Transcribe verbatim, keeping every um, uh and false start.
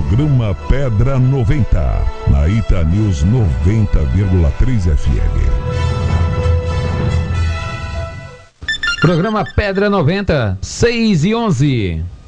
Programa Pedra noventa, na Ita News noventa vírgula três F M. Programa Pedra noventa, seis e onze.